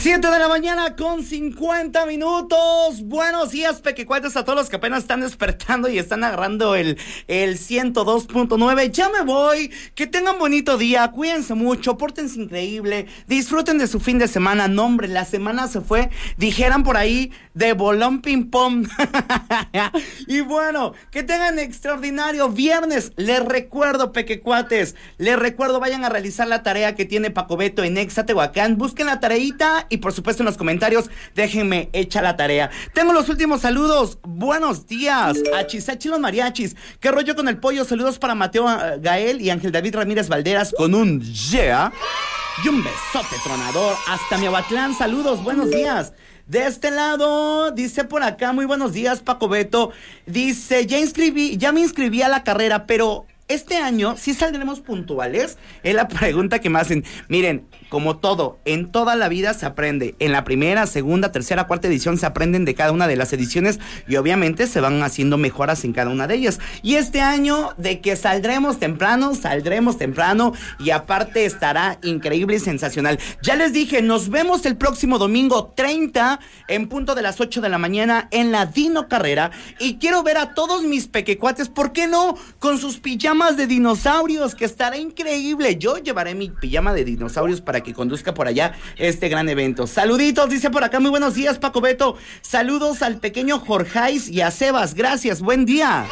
7 de la mañana con 50 minutos. Buenos días, pequecuates, a todos los que apenas están despertando y están agarrando el 102.9. Ya me voy. Que tengan bonito día. Cuídense mucho. Pórtense increíble. Disfruten de su fin de semana. No, hombre, la semana se fue, dijeran por ahí, de bolón ping pong. Y bueno, que tengan extraordinario viernes. Les recuerdo, pequecuates, vayan a realizar la tarea que tiene Paco Beto en Exa Tehuacán. Busquen la tareita y por supuesto en los comentarios déjenme hecha la tarea. Tengo los últimos saludos. Buenos días, Achisachi los mariachis. ¿Qué rollo con el pollo? Saludos para Mateo Gael y Ángel David Ramírez Valderas con un yeah. Y un besote tronador hasta Miahuatlán. Saludos, buenos días. De este lado, dice por acá, muy buenos días, Paco Beto. Dice, ya me inscribí a la carrera, pero este año sí saldremos puntuales. Es la pregunta que me hacen. Miren, como todo, en toda la vida se aprende. En la primera, segunda, tercera, cuarta edición se aprenden de cada una de las ediciones y obviamente se van haciendo mejoras en cada una de ellas. Y este año, de que saldremos temprano y aparte estará increíble y sensacional. Ya les dije, nos vemos el próximo domingo 30 en punto de las 8 de la mañana en la Dino Carrera y quiero ver a todos mis pequecuates, ¿por qué no? Con sus pijamas de dinosaurios, que estará increíble. Yo llevaré mi pijama de dinosaurios para que conduzca por allá este gran evento. Saluditos, dice por acá, muy buenos días, Paco Beto. Saludos al pequeño Jorjais y a Sebas, gracias, buen día.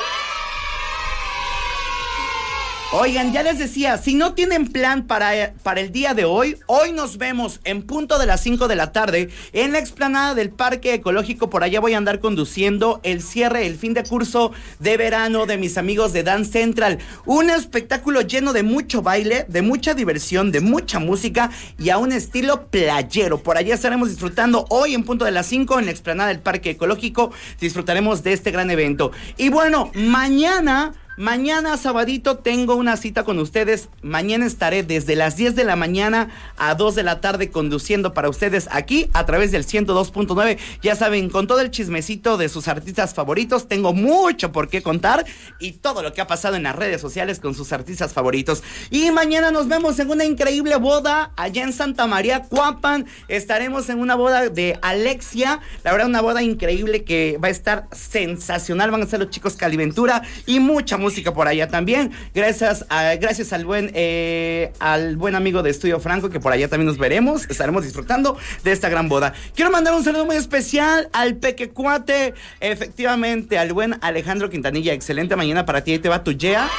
Oigan, ya les decía, si no tienen plan para el día de hoy nos vemos en punto de las 5 de la tarde en la explanada del Parque Ecológico. Por allá voy a andar conduciendo el cierre, el fin de curso de verano de mis amigos de Dance Central. Un espectáculo lleno de mucho baile, de mucha diversión, de mucha música y a un estilo playero. Por allá estaremos disfrutando hoy en punto de las 5 en la explanada del Parque Ecológico. Disfrutaremos de este gran evento. Y bueno, Mañana, sabadito, tengo una cita con ustedes. Mañana estaré desde las 10 de la mañana a 2 de la tarde conduciendo para ustedes aquí a través del 102.9. Ya saben, con todo el chismecito de sus artistas favoritos, tengo mucho por qué contar y todo lo que ha pasado en las redes sociales con sus artistas favoritos. Y mañana nos vemos en una increíble boda allá en Santa María, Cuapan. Estaremos en una boda de Alexia. La verdad, una boda increíble que va a estar sensacional. Van a ser los chicos Caliventura y mucha música por allá también, gracias al buen amigo de Estudio Franco, que por allá también nos veremos, estaremos disfrutando de esta gran boda. Quiero mandar un saludo muy especial al pequecuate, efectivamente, al buen Alejandro Quintanilla. Excelente mañana para ti, ahí te va tu yeah.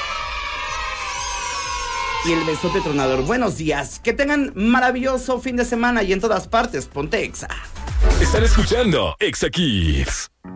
Y el besote tronador. Buenos días, que tengan maravilloso fin de semana y en todas partes, ponte Exa. Están escuchando Exa Kids.